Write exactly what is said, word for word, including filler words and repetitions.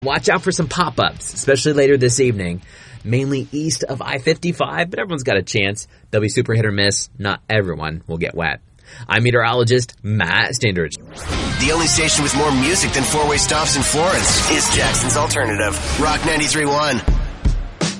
Watch out for some pop-ups, especially later this evening, mainly east of I fifty-five, but everyone's got a chance. They'll be super hit or miss. Not everyone will get wet. I'm meteorologist Matt Standridge. The only station with more music than four-way stops in Florence is Jackson's Alternative. Rock ninety-three point one.